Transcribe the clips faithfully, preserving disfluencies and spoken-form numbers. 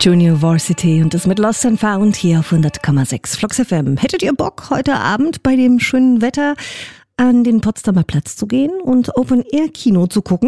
Junior Varsity und das mit Lost and Found hier auf hundert Komma sechs Flux F M. Hättet ihr Bock, heute Abend bei dem schönen Wetter an den Potsdamer Platz zu gehen und Open-Air-Kino zu gucken?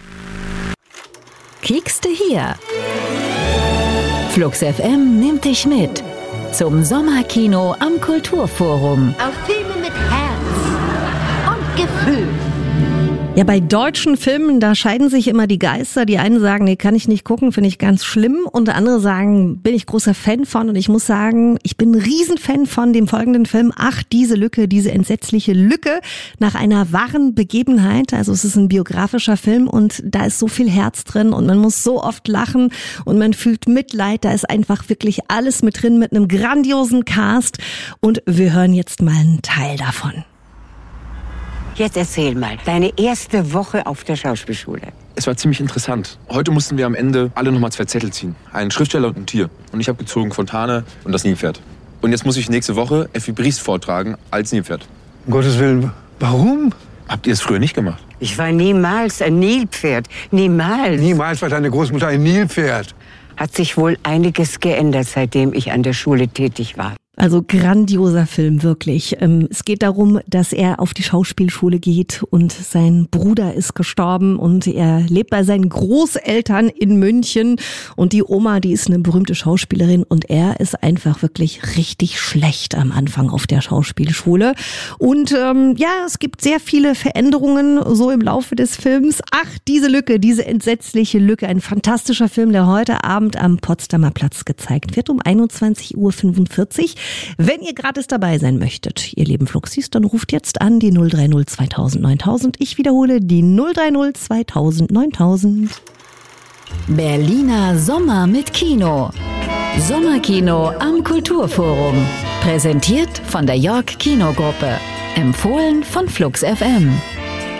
Kiekste hier. Flux F M nimmt dich mit zum Sommerkino am Kulturforum. Auf Filme mit Herz und Gefühl. Ja, bei deutschen Filmen, da scheiden sich immer die Geister. Die einen sagen, nee, kann ich nicht gucken, finde ich ganz schlimm. Und andere sagen, bin ich großer Fan von. Und ich muss sagen, ich bin ein Riesenfan von dem folgenden Film. Ach, diese Lücke, diese entsetzliche Lücke nach einer wahren Begebenheit. Also es ist ein biografischer Film und da ist so viel Herz drin und man muss so oft lachen und man fühlt Mitleid. Da ist einfach wirklich alles mit drin mit einem grandiosen Cast. Und wir hören jetzt mal einen Teil davon. Jetzt erzähl mal, deine erste Woche auf der Schauspielschule. Es war ziemlich interessant. Heute mussten wir am Ende alle nochmal zwei Zettel ziehen. Ein Schriftsteller und ein Tier. Und ich habe gezogen Fontane und das Nilpferd. Und jetzt muss ich nächste Woche Effi Briest vortragen als Nilpferd. Um Gottes Willen, warum? Habt ihr es früher nicht gemacht? Ich war niemals ein Nilpferd. Niemals. Niemals war deine Großmutter ein Nilpferd. Hat sich wohl einiges geändert, seitdem ich an der Schule tätig war. Also grandioser Film, wirklich. Es geht darum, dass er auf die Schauspielschule geht und sein Bruder ist gestorben und er lebt bei seinen Großeltern in München und die Oma, die ist eine berühmte Schauspielerin und er ist einfach wirklich richtig schlecht am Anfang auf der Schauspielschule. Und ähm, ja, es gibt sehr viele Veränderungen so im Laufe des Films. Ach, diese Lücke, diese entsetzliche Lücke, ein fantastischer Film, der heute Abend am Potsdamer Platz gezeigt wird um einundzwanzig Uhr fünfundvierzig. Wenn ihr gratis dabei sein möchtet, ihr lieben Fluxis, dann ruft jetzt an die null drei null zweitausend neuntausend. Ich wiederhole die null drei null zweitausend neuntausend. Berliner Sommer mit Kino. Sommerkino am Kulturforum. Präsentiert von der York Kinogruppe. Empfohlen von Flux F M.